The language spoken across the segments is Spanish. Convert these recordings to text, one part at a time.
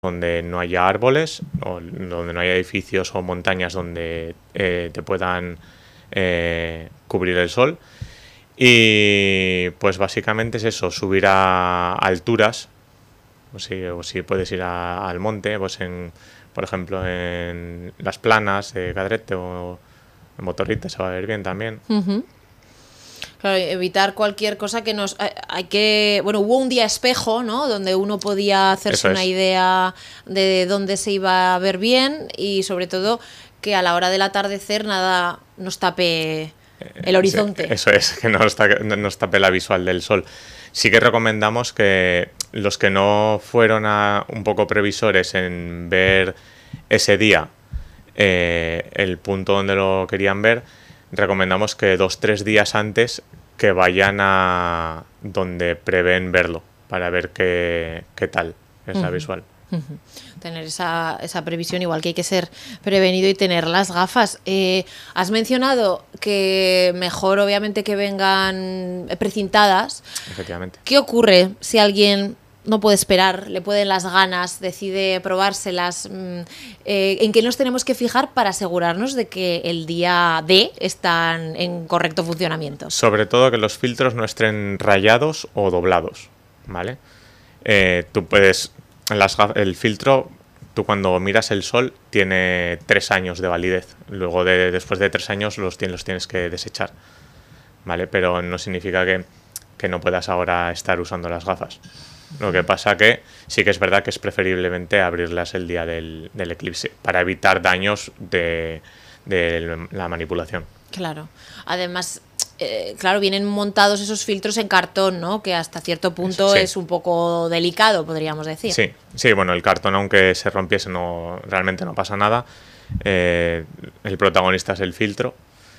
donde no haya árboles, o donde no haya edificios o montañas donde te puedan cubrir el sol. Y pues básicamente es eso, subir a alturas, o si puedes ir al monte, pues por ejemplo en las planas de Cadrete o en Motorrita se va a ver bien también. Uh-huh. Claro, evitar cualquier cosa que nos... Hay que... Bueno, hubo un día espejo, ¿no? Donde uno podía hacerse una idea de dónde se iba a ver bien y sobre todo que a la hora del atardecer nada nos tape el horizonte. Eso es, que no nos tape la visual del sol. Sí que recomendamos que los que no fueron un poco previsores en ver ese día el punto donde lo querían ver, recomendamos que 2-3 días antes que vayan a donde prevén verlo para ver qué tal es la visual. Tener esa previsión, igual que hay que ser prevenido y tener las gafas. Has mencionado que mejor obviamente que vengan precintadas. Efectivamente. ¿Qué ocurre si alguien no puede esperar, le pueden las ganas, decide probárselas? ¿En qué nos tenemos que fijar para asegurarnos de que el día D están en correcto funcionamiento? Sobre todo que los filtros no estén rayados o doblados, ¿vale? Tú puedes... el filtro, tú cuando miras el sol, tiene 3 años de validez. Luego, después de 3 años, los tienes que desechar, ¿vale? Pero no significa que no puedas ahora estar usando las gafas. Lo que pasa que sí que es verdad que es preferiblemente abrirlas el día del eclipse para evitar daños de la manipulación. Claro. Además, claro, vienen montados esos filtros en cartón, ¿no? Que hasta cierto punto es un poco delicado, podríamos decir. Sí, bueno, el cartón, aunque se rompiese, realmente no pasa nada. El protagonista es el filtro.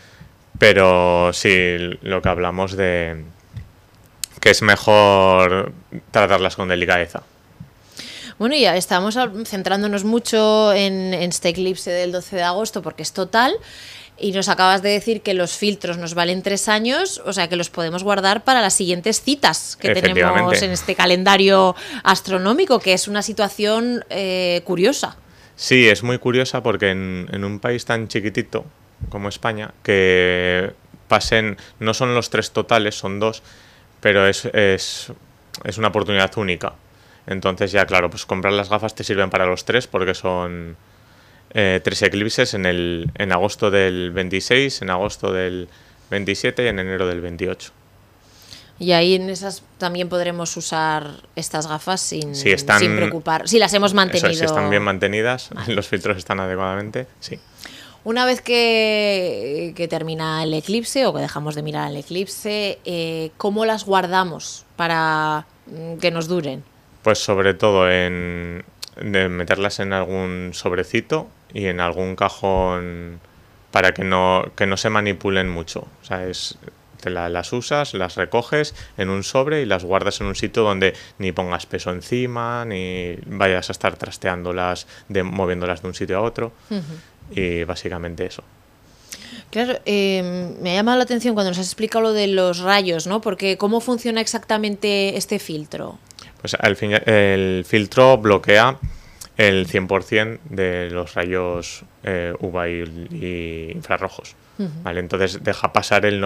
Pero sí, lo que hablamos de que es mejor tratarlas con delicadeza. Bueno, ya estamos centrándonos mucho en este eclipse del 12 de agosto porque es total. Y nos acabas de decir que los filtros nos valen 3 años, o sea que los podemos guardar para las siguientes citas que tenemos en este calendario astronómico, que es una situación curiosa. Sí, es muy curiosa porque en un país tan chiquitito como España, que no son los 3 totales, son 2, pero es una oportunidad única. Entonces ya, claro, pues comprar las gafas te sirven para los 3 porque son 3 eclipses en agosto del 26, en agosto del 27 y en enero del 28. Y ahí en esas también podremos usar estas gafas sin están, preocupar. Si las hemos mantenido. Si están bien mantenidas, los filtros están adecuadamente, sí. Una vez que termina el eclipse o que dejamos de mirar el eclipse, ¿cómo las guardamos para que nos duren? Pues sobre todo de meterlas en algún sobrecito y en algún cajón para que no se manipulen mucho. O sea, las usas, las recoges en un sobre y las guardas en un sitio donde ni pongas peso encima, ni vayas a estar trasteándolas, moviéndolas de un sitio a otro. Uh-huh. Y básicamente eso. Claro, me ha llamado la atención cuando nos has explicado lo de los rayos, ¿no? Porque ¿cómo funciona exactamente este filtro? Pues el filtro bloquea el 100% de los rayos UVA y infrarrojos. Uh-huh. ¿Vale? Entonces deja pasar el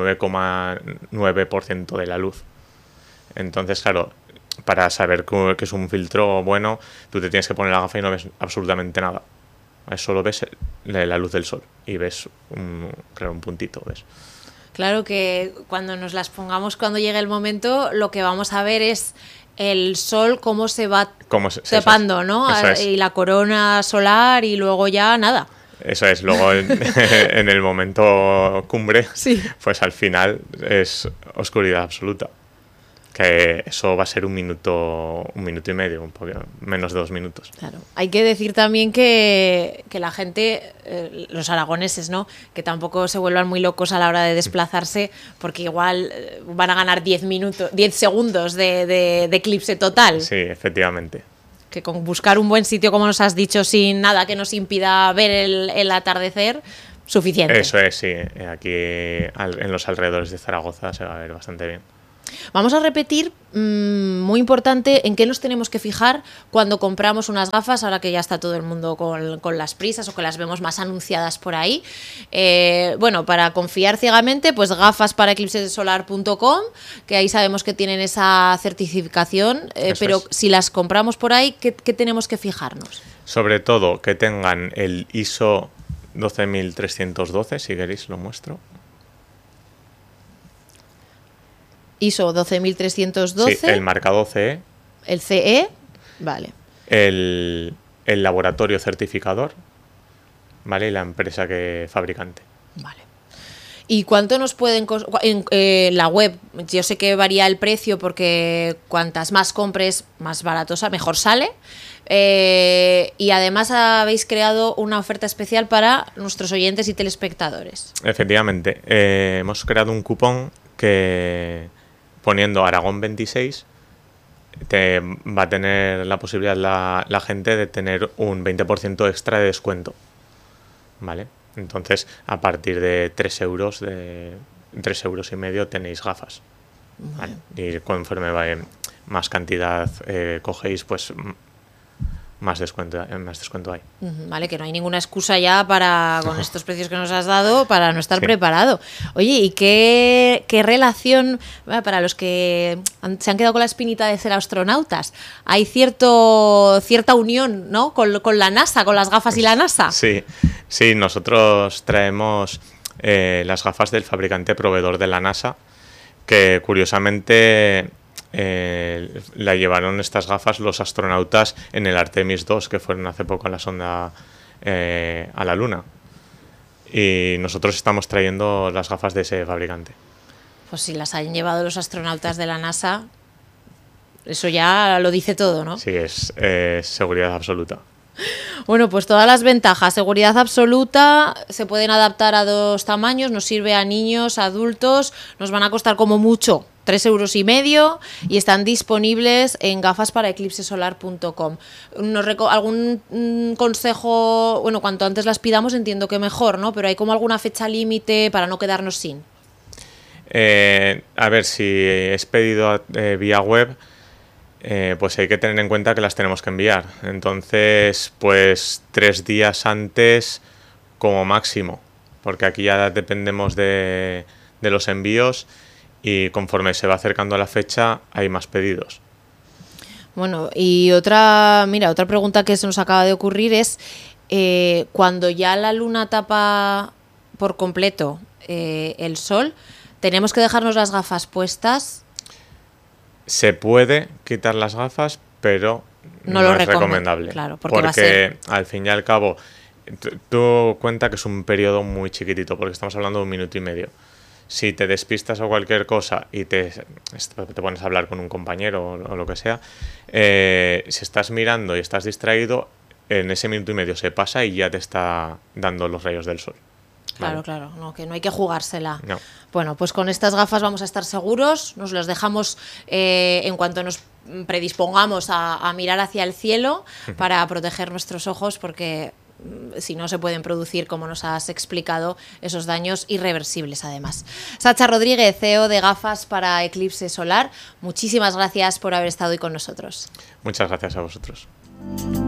99,9% de la luz. Entonces, claro, para saber que es un filtro bueno, tú te tienes que poner la gafa y no ves absolutamente nada. Solo ves la luz del sol y ves un puntito, ¿ves? Claro que cuando nos las pongamos, cuando llegue el momento, lo que vamos a ver es el sol cómo se va tapando, ¿no? Y la corona solar y luego ya nada. Eso es, luego en el momento cumbre, sí. Pues al final es oscuridad absoluta. Que eso va a ser un minuto y medio, un poco menos de 2 minutos. Claro. Hay que decir también que la gente, los aragoneses, ¿no? Que tampoco se vuelvan muy locos a la hora de desplazarse, porque igual van a ganar 10 segundos de eclipse total. Sí, efectivamente. Que con buscar un buen sitio, como nos has dicho, sin nada que nos impida ver el atardecer, suficiente. Eso es, sí. Aquí en los alrededores de Zaragoza se va a ver bastante bien. Vamos a repetir, muy importante, en qué nos tenemos que fijar cuando compramos unas gafas, ahora que ya está todo el mundo con las prisas o que las vemos más anunciadas por ahí. Bueno, para confiar ciegamente, pues gafas para eclipsesolar.com, que ahí sabemos que tienen esa certificación, pero si las compramos por ahí, ¿qué tenemos que fijarnos? Sobre todo que tengan el ISO 12312, si queréis lo muestro. ISO 12312. Sí, el marcado CE. El CE, vale. El laboratorio certificador, ¿vale? Y la empresa fabricante. Vale. ¿Y cuánto nos pueden costar en la web? Yo sé que varía el precio porque cuantas más compres, más barato, mejor sale. Y además habéis creado una oferta especial para nuestros oyentes y telespectadores. Efectivamente, hemos creado un cupón que, poniendo Aragón 26, va a tener la posibilidad la gente de tener un 20% extra de descuento, ¿vale? Entonces, a partir de 3 euros, de 3,5 euros tenéis gafas, ¿vale? Y conforme más cantidad cogéis, pues más descuento hay. Vale, que no hay ninguna excusa ya con estos precios que nos has dado para no estar preparado. Oye, ¿y qué relación, para los que se han quedado con la espinita de ser astronautas, hay cierta unión, ¿no? con la NASA, con las gafas y la NASA? Sí, nosotros traemos las gafas del fabricante proveedor de la NASA, que curiosamente la llevaron estas gafas los astronautas en el Artemis 2, que fueron hace poco en la sonda a la Luna. Y nosotros estamos trayendo las gafas de ese fabricante. Pues si las han llevado los astronautas de la NASA, eso ya lo dice todo, ¿no? Sí, es seguridad absoluta. Bueno, pues todas las ventajas, seguridad absoluta, se pueden adaptar a 2 tamaños, nos sirve a niños, a adultos, nos van a costar como mucho 3,5 euros y están disponibles en gafasparaeclipsesolar.com. ¿Algún consejo? Bueno, cuanto antes las pidamos entiendo que mejor, ¿no? Pero ¿hay como alguna fecha límite para no quedarnos sin? A ver, si es pedido vía web, pues hay que tener en cuenta que las tenemos que enviar. Entonces, pues 3 días antes como máximo, porque aquí ya dependemos de los envíos y conforme se va acercando a la fecha hay más pedidos. Bueno, y otra pregunta que se nos acaba de ocurrir es, cuando ya la luna tapa por completo el sol, ¿tenemos que dejarnos las gafas puestas? Se puede quitar las gafas, pero no es recomendable. Claro, porque al fin y al cabo, tú cuenta que es un periodo muy chiquitito, porque estamos hablando de 1 minuto y medio. Si te despistas o cualquier cosa y te pones a hablar con un compañero o lo que sea, si estás mirando y estás distraído, en ese 1 minuto y medio se pasa y ya te está dando los rayos del sol. Claro, ¿vale? claro, no, que no hay que jugársela. No. Bueno, pues con estas gafas vamos a estar seguros, nos las dejamos en cuanto nos predispongamos a mirar hacia el cielo para proteger nuestros ojos, porque si no se pueden producir, como nos has explicado, esos daños irreversibles además. Sacha Rodríguez, CEO de Gafas para Eclipse Solar, muchísimas gracias por haber estado hoy con nosotros. Muchas gracias a vosotros.